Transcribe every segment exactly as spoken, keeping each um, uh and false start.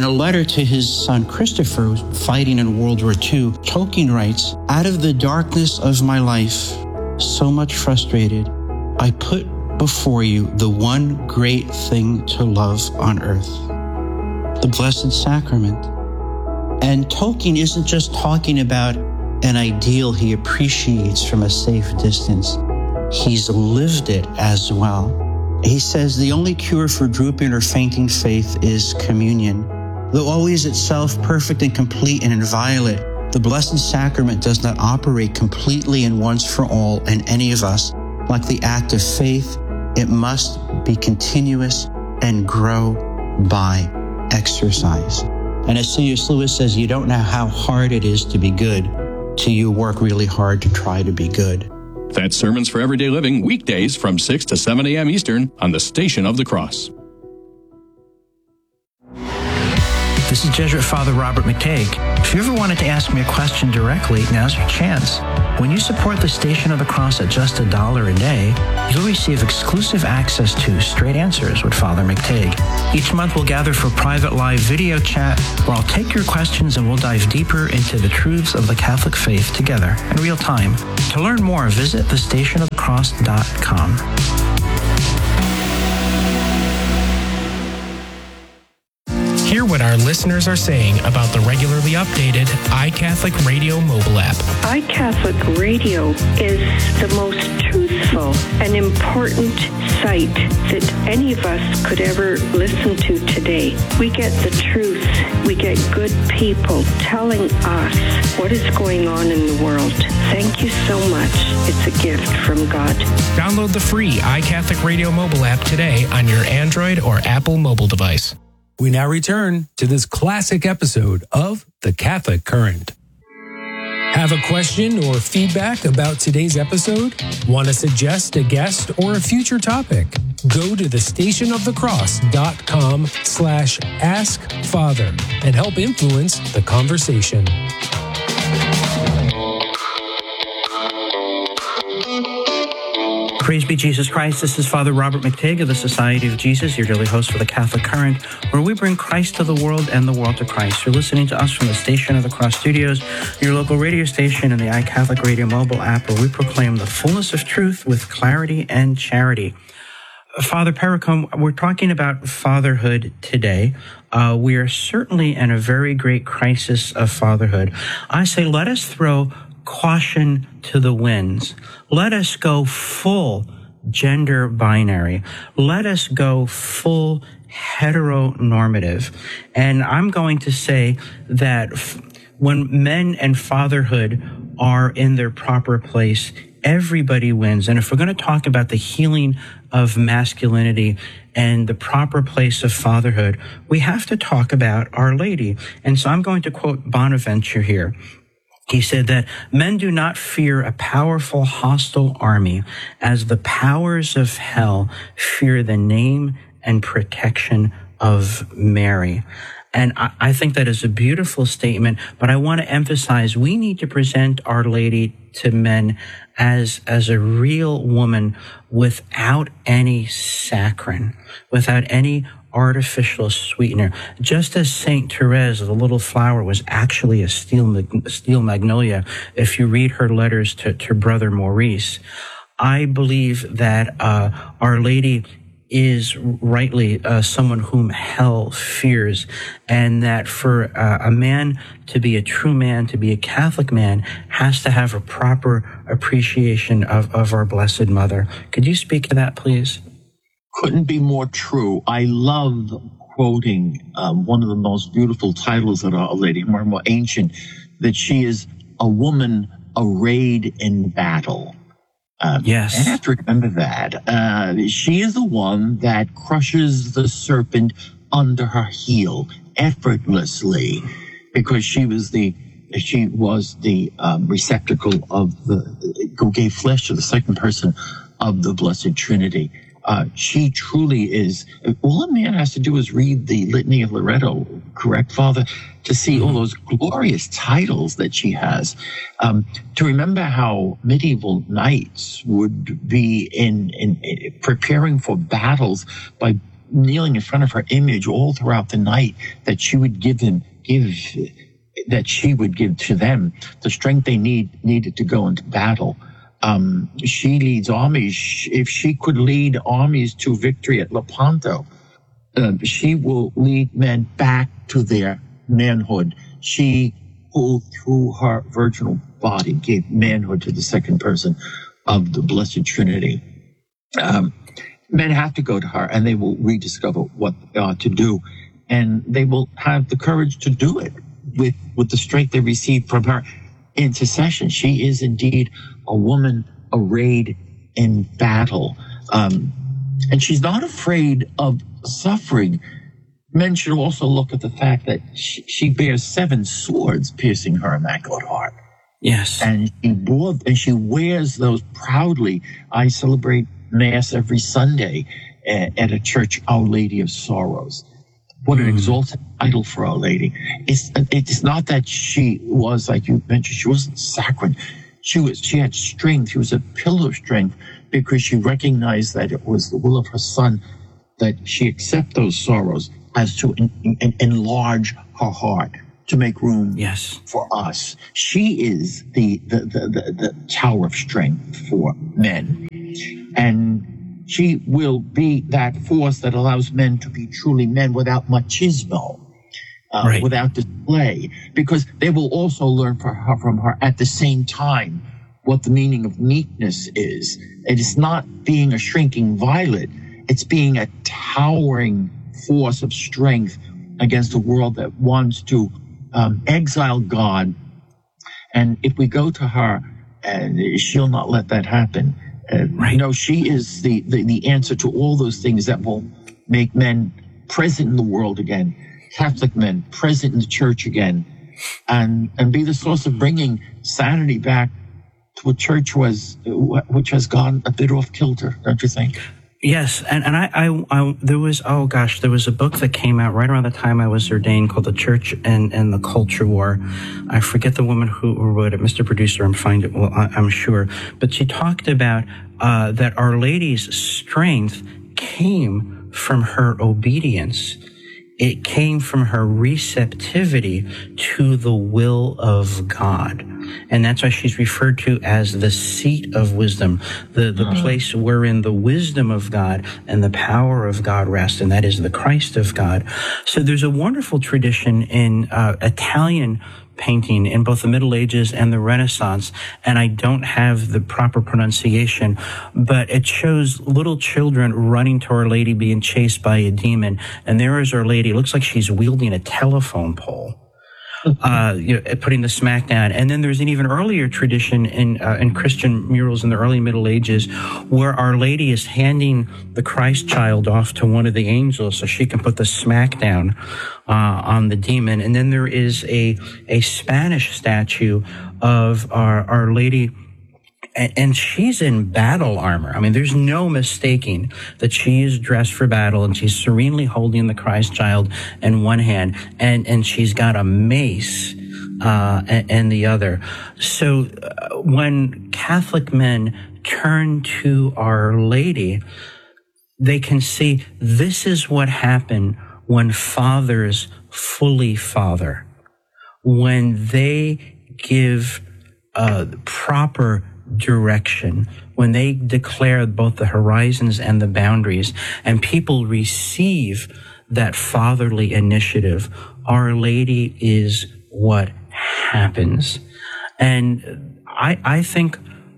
a letter to his son Christopher, fighting in World War Two, Tolkien writes, "Out of the darkness of my life, so much frustrated, I put before you the one great thing to love on earth, the Blessed Sacrament." And Tolkien isn't just talking about an ideal he appreciates from a safe distance. He's lived it as well. He says the only cure for drooping or fainting faith is communion. Though always itself perfect and complete and inviolate, the Blessed Sacrament does not operate completely and once for all in any of us. Like the act of faith, it must be continuous and grow by exercise. And as C S Lewis says, you don't know how hard it is to be good till you work really hard to try to be good. That's Sermons for Everyday Living, weekdays from six to seven a.m. Eastern on the Station of the Cross. This is Jesuit Father Robert McTague. If you ever wanted to ask me a question directly, now's your chance. When you support the Station of the Cross at just a dollar a day, you'll receive exclusive access to Straight Answers with Father McTague. Each month we'll gather for private live video chat where I'll take your questions and we'll dive deeper into the truths of the Catholic faith together in real time. To learn more, visit the station of the cross dot com. Hear what our listeners are saying about the regularly updated iCatholic Radio mobile app. iCatholic Radio is the most truthful and important site that any of us could ever listen to today. We get the truth. We get good people telling us what is going on in the world. Thank you so much. It's a gift from God. Download the free iCatholic Radio mobile app today on your Android or Apple mobile device. We now return to this classic episode of The Catholic Current. Have a question or feedback about today's episode? Want to suggest a guest or a future topic? Go to the station of the cross dot com slash ask father and help influence the conversation. Praise be Jesus Christ. This is Father Robert McTague of the Society of Jesus, your daily host for the Catholic Current, where we bring Christ to the world and the world to Christ. You're listening to us from the Station of the Cross Studios, your local radio station, and the iCatholic Radio mobile app, where we proclaim the fullness of truth with clarity and charity. Father Pericombe, we're talking about fatherhood today. Uh, we are certainly in a very great crisis of fatherhood. I say let us throw caution to the winds. Let us go full gender binary. Let us go full heteronormative. And I'm going to say that f- when men and fatherhood are in their proper place, everybody wins. And if we're going to talk about the healing of masculinity and the proper place of fatherhood, we have to talk about Our Lady. And so I'm going to quote Bonaventure here. He said that men do not fear a powerful hostile army as the powers of hell fear the name and protection of Mary. And I, I think that is a beautiful statement, but I want to emphasize we need to present Our Lady to men as, as a real woman without any saccharin, without any artificial sweetener. Just as Saint Therese, the little flower, was actually a steel, steel magnolia, if you read her letters to, to Brother Maurice, I believe that uh, Our Lady is rightly uh, someone whom hell fears, and that for uh, a man to be a true man, to be a Catholic man, has to have a proper appreciation of, of our Blessed Mother. Could you speak to that, please? Couldn't be more true. I love quoting um, one of the most beautiful titles of Our Lady, more and more ancient, that she is a woman arrayed in battle. Uh, yes. And I have to remember that. Uh, she is the one that crushes the serpent under her heel effortlessly, because she was the she was the um, receptacle of the who gave flesh to the second person of the Blessed Trinity. Uh, she truly is. All a man has to do is read the Litany of Loretto, correct, Father, to see all those glorious titles that she has. Um, to remember how medieval knights would be in, in, in preparing for battles by kneeling in front of her image all throughout the night, that she would give them, give, that she would give to them the strength they need needed to go into battle. Um, she leads armies. If she could lead armies to victory at Lepanto, uh, she will lead men back to their manhood. She, who through her virginal body gave manhood to the second person of the Blessed Trinity. Um, men have to go to her, and they will rediscover what they are to do, and they will have the courage to do it with, with the strength they received from her intercession. She is indeed a woman arrayed in battle, um, and she's not afraid of suffering. Men should also look at the fact that she, she bears seven swords piercing her immaculate heart. Yes. And she bore, and she wears those proudly. I celebrate Mass every Sunday at, at a church, Our Lady of Sorrows. What an mm. exalted title for Our Lady. It's, it's not that she was, like you mentioned, she wasn't saccharine. She was, she had strength. She was a pillar of strength because she recognized that it was the will of her Son that she accept those sorrows as to en, en, enlarge her heart, to make room yes. for us. She is the, the, the, the, the tower of strength for men. And she will be that force that allows men to be truly men without machismo, uh, right. without display, because they will also learn from her, from her at the same time what the meaning of meekness is. It is not being a shrinking violet. It's being a towering force of strength against a world that wants to um, exile God. And if we go to her, uh, she'll not let that happen. Uh, right. No, she is the, the, the answer to all those things that will make men present in the world again, Catholic men present in the church again, and, and be the source of bringing sanity back to a church was, which has gone a bit off kilter, don't you think? Yes, and, and I, I, I, there was, oh gosh, there was a book that came out right around the time I was ordained called The Church and, and the Culture War. I forget the woman who, who wrote it. Mister Producer, I'm find it, well, I, I'm sure. But she talked about uh, that Our Lady's strength came from her obedience. It came from her receptivity to the will of God. And that's why she's referred to as the seat of wisdom, the, the uh-huh. place wherein the wisdom of God and the power of God rest, and that is the Christ of God. So there's a wonderful tradition in uh, Italian painting in both the Middle Ages and the Renaissance, and I don't have the proper pronunciation, but it shows little children running to Our Lady being chased by a demon, and there is Our Lady. It looks like she's wielding a telephone pole. Uh, you know, putting the smack down. And then there's an even earlier tradition in uh, in Christian murals in the early Middle Ages where Our Lady is handing the Christ child off to one of the angels so she can put the smack down uh, on the demon. And then there is a a Spanish statue of our Our Lady, and she's in battle armor. I mean, there's no mistaking that she is dressed for battle, and she's serenely holding the Christ child in one hand, and, and she's got a mace uh, in the other. So uh, when Catholic men turn to Our Lady, they can see this is what happened when fathers fully father, when they give uh, proper direction, when they declare both the horizons and the boundaries, and people receive that fatherly initiative. Our Lady is what happens. And I, I think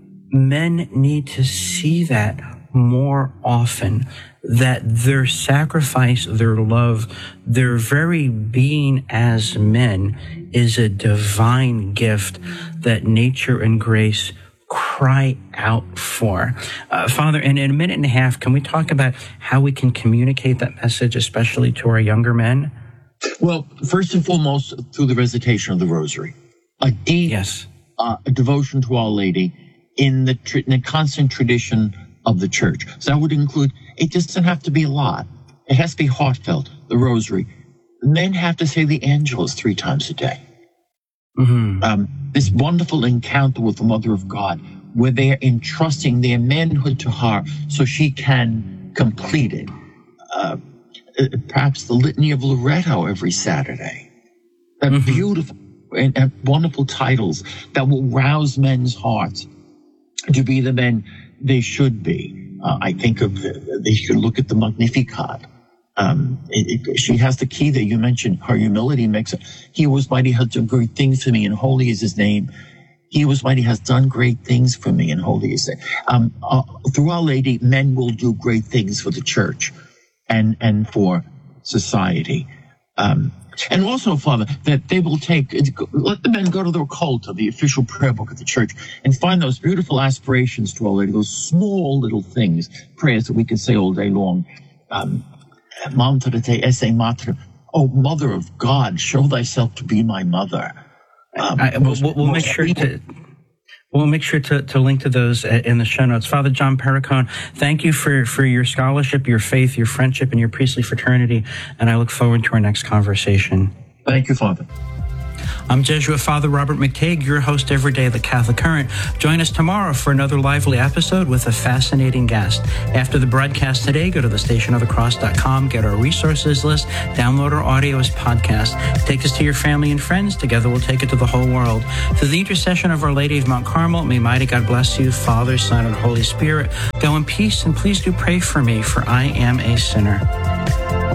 men need to see that more often, that their sacrifice, their love, their very being as men is a divine gift that nature and grace cry out for. Uh, Father, in, in a minute and a half, can we talk about how we can communicate that message, especially to our younger men? Well, first and foremost, through the recitation of the Rosary. A deep yes. uh, a devotion to Our Lady in the, tr- in the constant tradition of the Church. So that would include, it doesn't have to be a lot. It has to be heartfelt, the Rosary. Men have to say the Angelus three times a day. Mm-hmm. Um, this wonderful encounter with the Mother of God, where they are entrusting their manhood to her so she can complete it. Uh, uh, perhaps the Litany of Loretto every Saturday. That Mm-hmm. beautiful and, and wonderful titles that will rouse men's hearts to be the men they should be. Uh, I think of, the, they should look at the Magnificat. Um, it, it, she has the key that you mentioned. Her humility makes it. He was mighty, has done great things for me, and holy is his name. He was mighty, has done great things for me, and holy is it. Um, uh, through Our Lady, men will do great things for the church and, and for society. Um, and also, Father, that they will take, let the men go to their cult of the official prayer book of the church and find those beautiful aspirations to Our Lady, those small little things, prayers that we can say all day long. Um, Mater te esse mater, oh, Mother of God, show thyself to be my mother. Um, I, we'll, we'll make sure to we'll make sure to, to link to those in the show notes. Father John Perricone, thank you for, for your scholarship, your faith, your friendship, and your priestly fraternity, and I look forward to our next conversation. Thank you, Father. I'm Jesuit Father Robert McTague, your host every day of the Catholic Current. Join us tomorrow for another lively episode with a fascinating guest. After the broadcast today, go to the station of the cross dot com, get our resources list, download our audio as podcast. Take this to your family and friends. Together we'll take it to the whole world. Through the intercession of Our Lady of Mount Carmel, may mighty God bless you, Father, Son, and Holy Spirit. Go in peace, and please do pray for me, for I am a sinner.